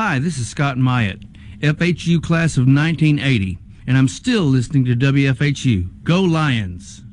Hi, this is Scott Myatt, FHU class of 1980, and I'm still listening to WFHU. Go Lions!